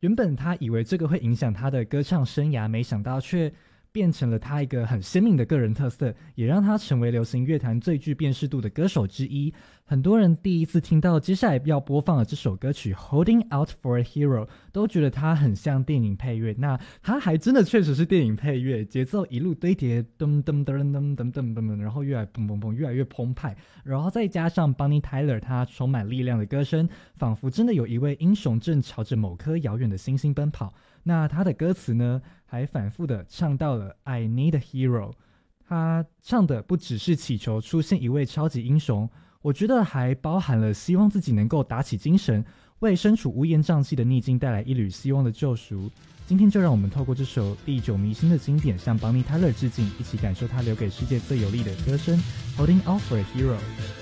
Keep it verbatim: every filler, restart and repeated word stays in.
原本他以为这个会影响他的歌唱生涯，没想到却变成了他一个很鲜明的个人特色，也让他成为流行乐坛最具辨识度的歌手之一。很多人第一次听到接下来要播放的这首歌曲 Holding Out for a Hero 都觉得它很像电影配乐，那它还真的确实是电影配乐，节奏一路堆叠，噔噔噔噔噔噔噔，然后越来砰砰砰越来越澎湃，然后再加上 Bonnie Tyler 他充满力量的歌声，仿佛真的有一位英雄正朝着某颗遥远的星星奔跑。那他的歌词呢还反复的唱到了 I need a hero， 他唱的不只是祈求出现一位超级英雄，我觉得还包含了希望自己能够打起精神，为身处乌烟瘴气的逆境带来一缕希望的救赎。今天就让我们透过这首历久弥新的经典向邦尼泰勒致敬，一起感受他留给世界最有力的歌声 Holding Out for a Hero。